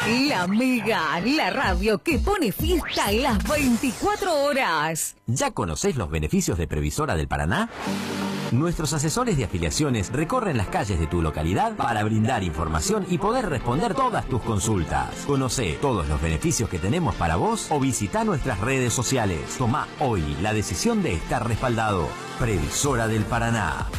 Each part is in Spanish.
La Mega, la radio que pone fiesta las 24 horas. ¿Ya conocés los beneficios de Previsora del Paraná? Nuestros asesores de afiliaciones recorren las calles de tu localidad para brindar información y poder responder todas tus consultas. Conocé todos los beneficios que tenemos para vos o visita nuestras redes sociales. Tomá hoy la decisión de estar respaldado. Previsora del Paraná.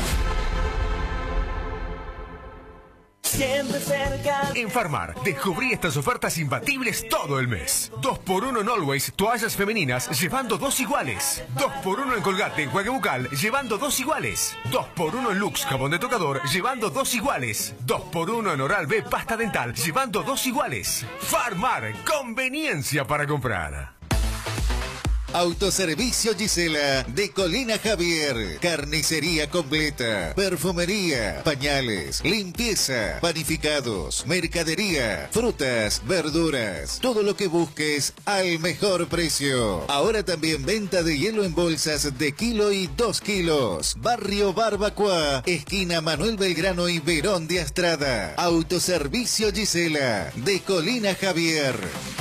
Siempre cerca. En Farmar, descubrí estas ofertas imbatibles todo el mes. 2x1 en Always, toallas femeninas, llevando 2 iguales. 2x1 en Colgate, enjuague bucal, llevando 2 iguales. 2x1 en Lux, jabón de tocador, llevando 2 iguales. 2x1 en Oral-B, pasta dental, llevando 2 iguales. Farmar, conveniencia para comprar. Autoservicio Gisela de Colina Javier. Carnicería completa, perfumería, pañales, limpieza, panificados, mercadería, frutas, verduras. Todo lo que busques al mejor precio. Ahora también venta de hielo en bolsas de kilo y 2 kilos. Barrio Barbacoa, esquina Manuel Belgrano y Verón de Astrada. Autoservicio Gisela de Colina Javier.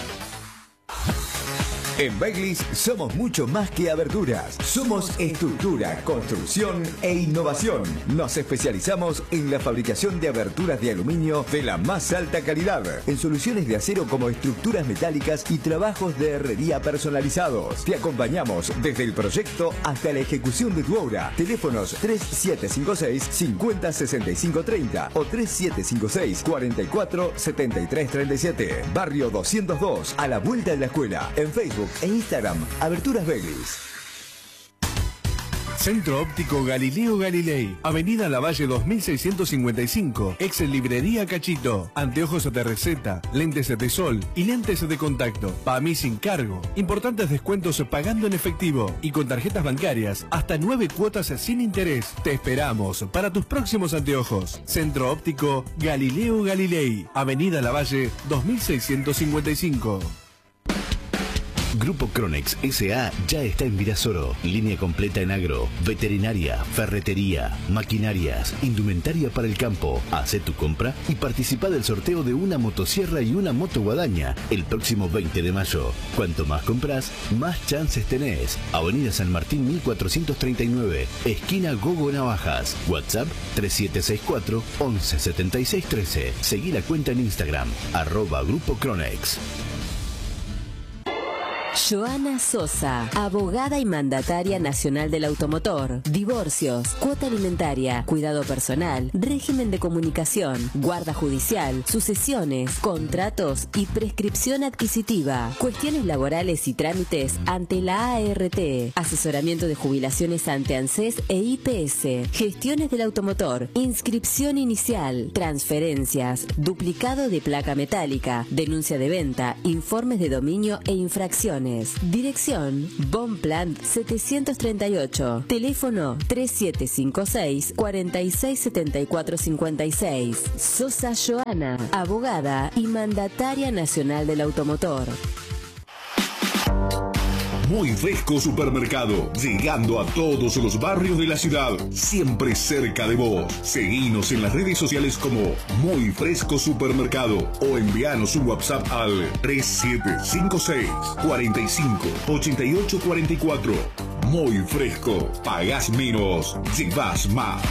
En Bailey's somos mucho más que aberturas. Somos estructura, construcción e innovación. Nos especializamos en la fabricación de aberturas de aluminio de la más alta calidad, en soluciones de acero como estructuras metálicas y trabajos de herrería personalizados. Te acompañamos desde el proyecto hasta la ejecución de tu obra. Teléfonos 3756-506530 o 3756-447337. Barrio 202, a la vuelta de la escuela. En Facebook e Instagram, Aberturas Bailey's. Centro Óptico Galileo Galilei, Avenida Lavalle 2655, ex librería Cachito, anteojos de receta, lentes de sol y lentes de contacto, PAMI sin cargo, importantes descuentos pagando en efectivo y con tarjetas bancarias, hasta 9 cuotas sin interés. Te esperamos para tus próximos anteojos. Centro Óptico Galileo Galilei, Avenida Lavalle 2655. Grupo Cronex S.A. ya está en Virasoro. Línea completa en agro, veterinaria, ferretería, maquinarias, indumentaria para el campo. Hacé tu compra y participa del sorteo de una motosierra y una moto guadaña el próximo 20 de mayo. Cuanto más compras, más chances tenés. Avenida San Martín 1439, esquina Gogo Navajas. WhatsApp 3764 117613. Seguí la cuenta en Instagram, @Grupo Cronex. Joana Sosa, abogada y mandataria nacional del automotor, divorcios, cuota alimentaria, cuidado personal, régimen de comunicación, guarda judicial, sucesiones, contratos y prescripción adquisitiva, cuestiones laborales y trámites ante la ART, asesoramiento de jubilaciones ante ANSES e IPS, gestiones del automotor, inscripción inicial, transferencias, duplicado de placa metálica, denuncia de venta, informes de dominio e infracciones. Dirección Bonpland 738. Teléfono 3756 467456. Sosa Joana, abogada y mandataria nacional del automotor. Muy Fresco Supermercado, llegando a todos los barrios de la ciudad, siempre cerca de vos. Seguinos en las redes sociales como Muy Fresco Supermercado o envíanos un WhatsApp al 3756 45 88 44. Muy Fresco, pagás menos, llevas más.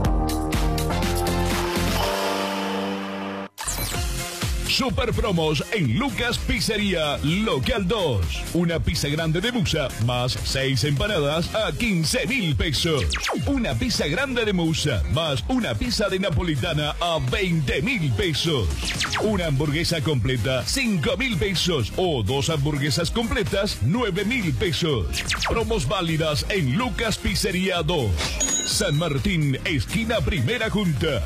Super promos en Lucas Pizzería Local 2. Una pizza grande de musa más 6 empanadas a 15.000 pesos. Una pizza grande de musa más una pizza de napolitana a 20.000 pesos. Una hamburguesa completa 5.000 pesos o 2 hamburguesas completas 9.000 pesos. Promos válidas en Lucas Pizzería 2. San Martín, esquina Primera Junta.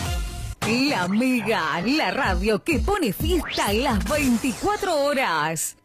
La Mega, la radio que pone fiesta las 24 horas.